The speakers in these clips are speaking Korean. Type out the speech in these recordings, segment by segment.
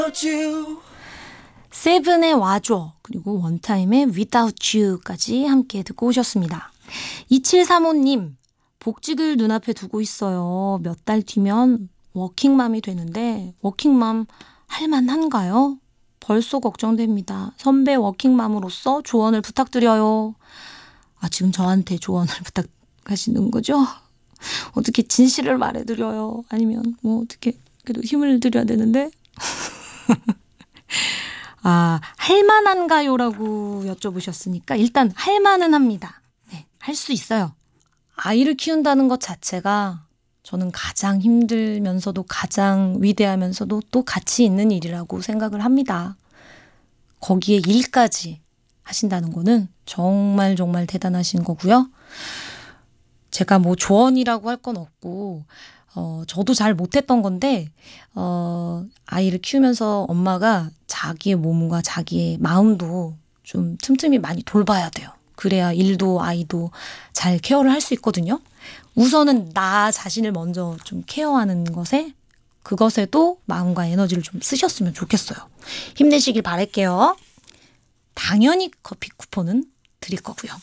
세븐의 와줘 그리고 원타임의 Without You까지 함께 듣고 오셨습니다. 2735님 복직을 눈앞에 두고 있어요. 몇 달 뒤면 워킹맘이 되는데 워킹맘 할만한가요? 벌써 걱정됩니다. 선배 워킹맘으로서 조언을 부탁드려요. 아, 지금 저한테 조언을 부탁하시는 거죠? 어떻게 진실을 말해드려요? 아니면 뭐 어떻게 그래도 힘을 드려야 되는데? 아, 할만한가요라고 여쭤보셨으니까 일단 할만은 합니다. 네, 할 수 있어요. 아이를 키운다는 것 자체가 저는 가장 힘들면서도 가장 위대하면서도 또 가치 있는 일이라고 생각을 합니다. 거기에 일까지 하신다는 거는 정말 정말 대단하신 거고요. 제가 뭐 조언이라고 할 건 없고 저도 잘 못했던 건데 아이를 키우면서 엄마가 자기의 몸과 자기의 마음도 좀 틈틈이 많이 돌봐야 돼요. 그래야 일도 아이도 잘 케어를 할 수 있거든요. 우선은 나 자신을 먼저 좀 케어하는 그것에도 마음과 에너지를 좀 쓰셨으면 좋겠어요. 힘내시길 바랄게요. 당연히 커피 쿠폰은 드릴 거고요.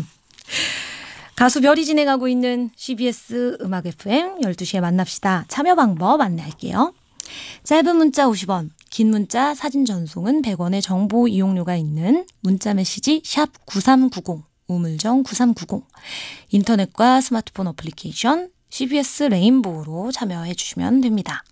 가수 별이 진행하고 있는 CBS 음악 FM 12시에 만납시다. 참여 방법 안내할게요. 짧은 문자 50원, 긴 문자 사진 전송은 100원의 정보 이용료가 있는 문자 메시지 샵 9390, 우물정 9390. 인터넷과 스마트폰 어플리케이션 CBS 레인보우로 참여해 주시면 됩니다.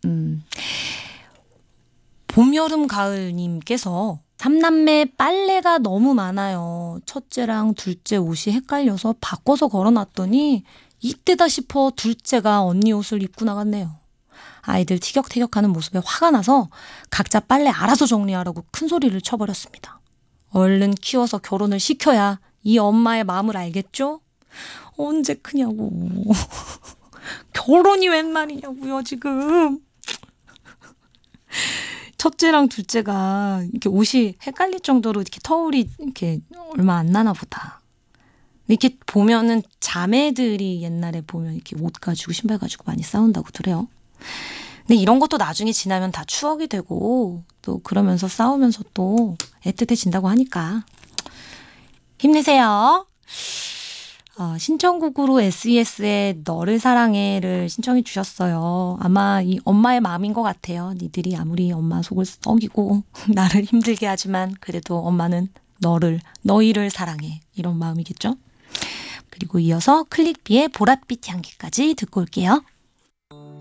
봄, 여름, 가을님께서 3남매 빨래가 너무 많아요. 첫째랑 둘째 옷이 헷갈려서 바꿔서 걸어놨더니 이때다 싶어 둘째가 언니 옷을 입고 나갔네요. 아이들 티격태격하는 모습에 화가 나서 각자 빨래 알아서 정리하라고 큰 소리를 쳐버렸습니다. 얼른 키워서 결혼을 시켜야 이 엄마의 마음을 알겠죠? 언제 크냐고. 결혼이 웬 말이냐고요, 지금. 첫째랑 둘째가 이렇게 옷이 헷갈릴 정도로 이렇게 터울이 이렇게 얼마 안 나나 보다. 이렇게 보면은 자매들이 옛날에 보면 이렇게 옷 가지고 신발 가지고 많이 싸운다고 그래요. 근데 이런 것도 나중에 지나면 다 추억이 되고 또 그러면서 싸우면서 또 애틋해진다고 하니까 힘내세요. 신청곡으로 SES의 너를 사랑해를 신청해 주셨어요. 아마 이 엄마의 마음인 것 같아요. 니들이 아무리 엄마 속을 썩이고 나를 힘들게 하지만 그래도 엄마는 너희를 사랑해. 이런 마음이겠죠. 그리고 이어서 클릭비의 보랏빛 향기까지 듣고 올게요.